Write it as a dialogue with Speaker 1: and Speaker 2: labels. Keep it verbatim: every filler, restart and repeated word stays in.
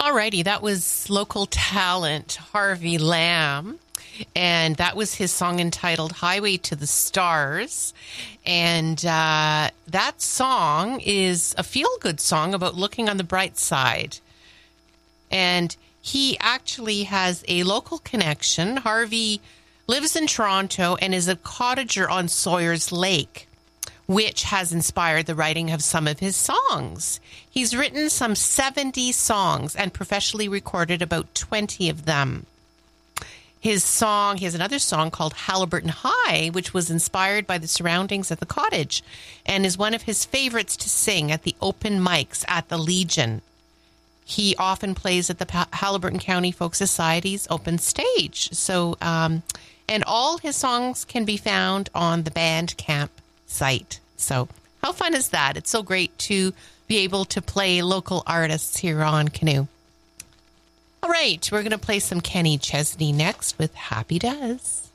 Speaker 1: Alrighty, that was local talent Harvey Lamb, and that was his song entitled Highway to the Stars. And uh, that song is a feel-good song about looking on the bright side. And he actually has a local connection. Harvey lives in Toronto and is a cottager on Sawyers Lake, which has inspired the writing of some of his songs. He's written some seventy songs and professionally recorded about twenty of them. His song, he has another song called Halliburton High, which was inspired by the surroundings of the cottage and is one of his favorites to sing at the open mics at the Legion. He often plays at the Halliburton County Folk Society's open stage. So, um, and all his songs can be found on the Bandcamp site. So how fun is that? It's so great to be able to play local artists here on Canoe. All right, we're going to play some Kenny Chesney next with Happy Does.